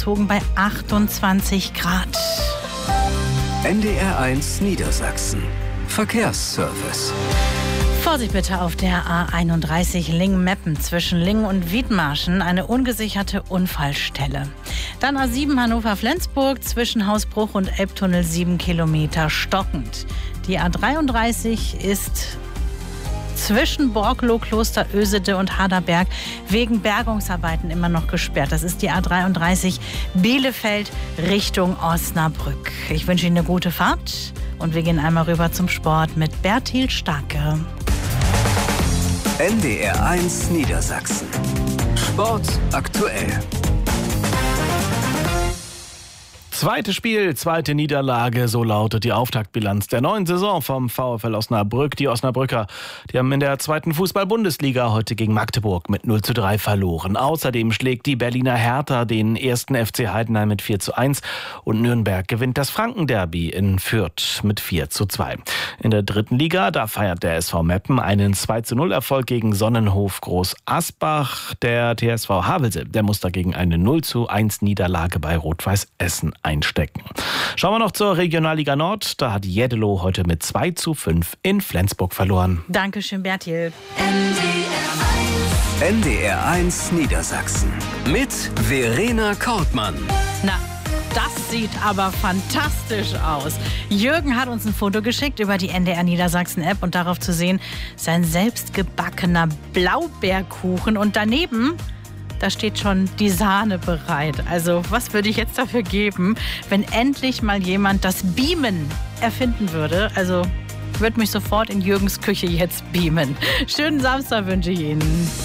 angezogen bei 28 Grad. NDR1 Niedersachsen. Verkehrsservice. Vorsicht bitte auf der A31 Lingen-Meppen zwischen Lingen und Wiedmarschen, eine ungesicherte Unfallstelle. Dann A7 Hannover-Flensburg zwischen Hausbruch und Elbtunnel 7 Kilometer stockend. Die A33 ist zwischen Borgloh, Kloster Ösede und Harderberg wegen Bergungsarbeiten immer noch gesperrt. Das ist die A33 Bielefeld Richtung Osnabrück. Ich wünsche Ihnen eine gute Fahrt und wir gehen einmal rüber zum Sport mit Bertil Starke. NDR1 Niedersachsen. Sport aktuell. Zweites Spiel, zweite Niederlage, so lautet die Auftaktbilanz der neuen Saison vom VfL Osnabrück. Die Osnabrücker, die haben in der zweiten Fußball-Bundesliga heute gegen Magdeburg mit 0:3 verloren. Außerdem schlägt die Berliner Hertha den ersten FC Heidenheim mit 4:1 und Nürnberg gewinnt das Franken-Derby in Fürth mit 4:2. In der dritten Liga, da feiert der SV Meppen einen 2:0-Erfolg gegen Sonnenhof Groß Asbach. Der TSV Havelse, der muss dagegen eine 0:1 bei Rot-Weiß Essen einstecken. Schauen wir noch zur Regionalliga Nord. Da hat Jeddelo heute mit 2:5 in Flensburg verloren. Dankeschön, Bertil. NDR1 Niedersachsen. Mit Verena Kortmann. Na, das sieht aber fantastisch aus. Jürgen hat uns ein Foto geschickt über die NDR Niedersachsen App und darauf zu sehen sein selbstgebackener Blaubeerkuchen und daneben da steht schon die Sahne bereit. Also was würde ich jetzt dafür geben, wenn endlich mal jemand das Beamen erfinden würde? Also würde mich sofort in Jürgens Küche jetzt beamen. Schönen Samstag wünsche ich Ihnen.